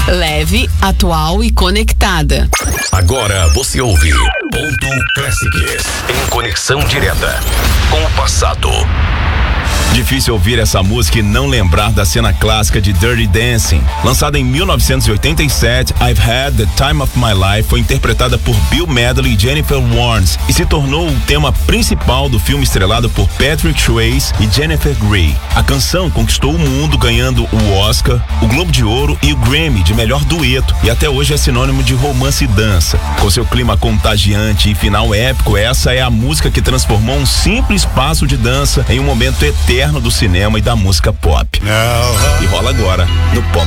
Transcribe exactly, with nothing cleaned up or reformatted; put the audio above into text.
Leve, atual e conectada. Agora você ouve Ponto Classics, em conexão direta com o passado. Difícil ouvir essa música e não lembrar da cena clássica de Dirty Dancing. Lançada em mil novecentos e oitenta e sete, I've Had the Time of My Life foi interpretada por Bill Medley e Jennifer Warnes e se tornou o tema principal do filme estrelado por Patrick Swayze e Jennifer Grey. A canção conquistou o mundo, ganhando o Oscar, o Globo de Ouro e o Grammy de melhor dueto, e até hoje é sinônimo de romance e dança. Com seu clima contagiante e final épico, essa é a música que transformou um simples passo de dança em um momento eterno do cinema e da música pop. E rola agora no Pop